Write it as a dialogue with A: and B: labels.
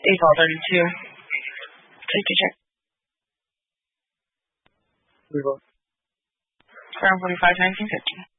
A: April 32. Safety check.
B: Revoke.
A: Ground 45, 1950.